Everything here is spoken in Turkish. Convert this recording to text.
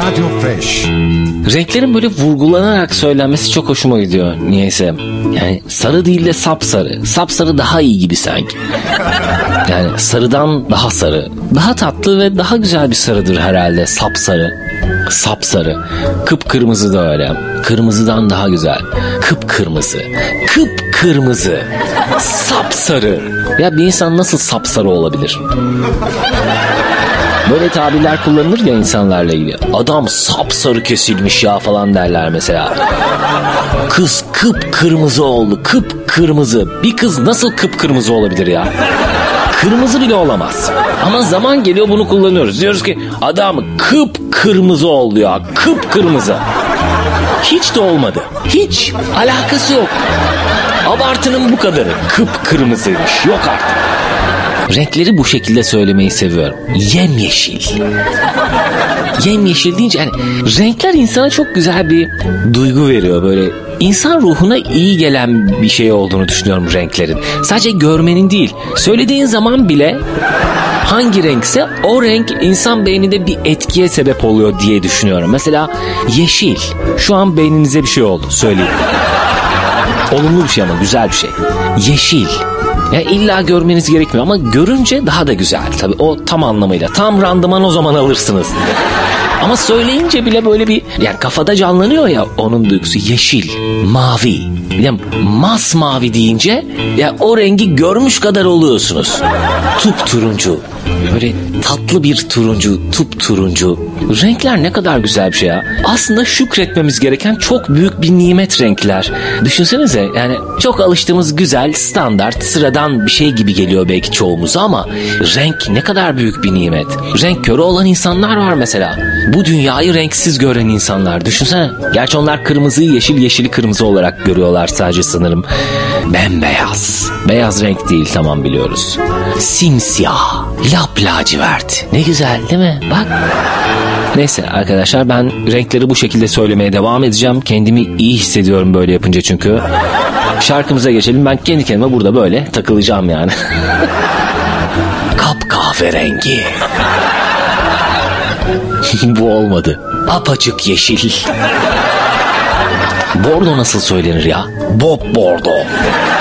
Radio Fresh. Renklerin böyle vurgulanarak söylenmesi çok hoşuma gidiyor niyeyse. Yani sarı değil de sapsarı. Sapsarı daha iyi gibi sanki. Yani sarıdan daha sarı. Daha tatlı ve daha güzel bir sarıdır herhalde sapsarı. Sapsarı. Kıpkırmızı da öyle. Kırmızıdan daha güzel. Kıpkırmızı. Kıpkırmızı. Sapsarı. Ya bir insan nasıl sapsarı olabilir? Böyle tabirler kullanılır ya insanlarla ilgili. Adam sapsarı kesilmiş ya falan derler mesela. Kız kıpkırmızı oldu. Kıpkırmızı. Bir kız nasıl kıpkırmızı olabilir ya? Kırmızı bile olamaz. Ama zaman geliyor bunu kullanıyoruz. Diyoruz ki adam kıpkırmızı oldu ya. Kıpkırmızı. Hiç de olmadı. Hiç alakası yok. Abartının bu kadarı. Kıpkırmızıymış. Yok artık. Renkleri bu şekilde söylemeyi seviyorum. Yemyeşil. Yemyeşil deyince yani renkler insana çok güzel bir duygu veriyor böyle. İnsan ruhuna iyi gelen bir şey olduğunu düşünüyorum renklerin. Sadece görmenin değil, söylediğin zaman bile hangi renkse o renk insan beyninde bir etkiye sebep oluyor diye düşünüyorum. Mesela yeşil. Şu an beyninize bir şey oldu, söyleyeyim. Olumlu bir şey ama güzel bir şey. Yeşil. Ya illa görmeniz gerekmiyor ama görünce daha da güzel. Tabii o tam anlamıyla. Tam randıman o zaman alırsınız. Ama söyleyince bile böyle bir yani kafada canlanıyor ya onun duygusu. Yeşil, mavi. Bir de masmavi deyince ya o rengi görmüş kadar oluyorsunuz. Turuncu. Böyle tatlı bir turuncu, turuncu. Renkler ne kadar güzel bir şey ya. Aslında şükretmemiz gereken çok büyük bir nimet renkler. Düşünsenize yani çok alıştığımız güzel, standart, sıradan bir şey gibi geliyor belki çoğumuza ama renk ne kadar büyük bir nimet. Renk körü olan insanlar var mesela. Bu dünyayı renksiz gören insanlar. Düşünsene. Gerçi onlar kırmızıyı yeşil, yeşili kırmızı olarak görüyorlar sadece sanırım. Bembeyaz. Beyaz renk değil, tamam biliyoruz. Simsiyah. Lacivert. Ne güzel değil mi? Bak. Neyse arkadaşlar, ben renkleri bu şekilde söylemeye devam edeceğim. Kendimi iyi hissediyorum böyle yapınca çünkü. Şarkımıza geçelim. Ben kendi kendime burada böyle takılacağım yani. Kapkahverengi. Bu olmadı. Apaçık yeşil. Bordo nasıl söylenir ya? Bob bordo.